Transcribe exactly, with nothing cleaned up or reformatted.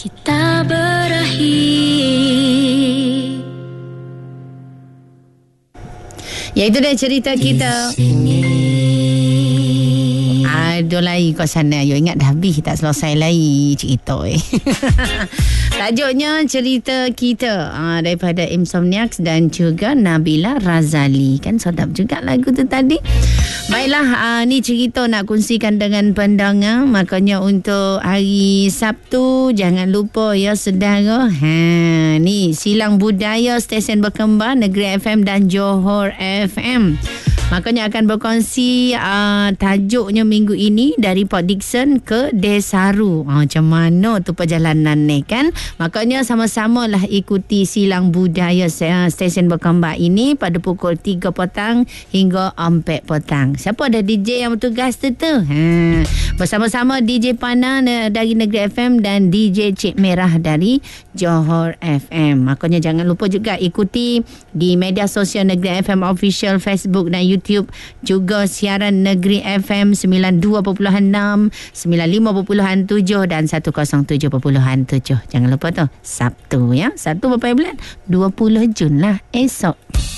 kita berakhir. Ya, itu dia cerita kita. Aduh lagi kau sana. You ingat dah habis, tak selesai lagi cerita eh. Tajuknya cerita kita uh, daripada Insomniacs dan juga Nabila Razali. Kan sedap juga lagu tu tadi. Baiklah, uh, ni cerita nak kongsikan dengan pendengar. Makanya untuk hari Sabtu, jangan lupa ya saudara. Ha, ni Silang Budaya Stesen Berkembar Negeri F M dan Johor F M. Makanya akan berkongsi uh, tajuknya minggu ini dari Port Dickson ke Desaru. Uh, macam mana tu perjalanan ni kan? Makanya sama-sama lah ikuti Silang Budaya uh, Stesen Berkembar ini pada pukul tiga petang hingga empat petang. Siapa ada D J yang bertugas tu tu? Ha. Bersama-sama D J Pana dari Negeri F M dan D J Cik Merah dari Johor F M. Makanya jangan lupa juga ikuti di media sosial Negeri F M Official, Facebook dan YouTube, juga siaran Negeri F M sembilan puluh dua perpuluhan enam, sembilan puluh lima perpuluhan tujuh dan seratus tujuh perpuluhan tujuh. Jangan lupa tu, Sabtu ya. Sabtu berapa bulan? dua puluh Jun lah esok.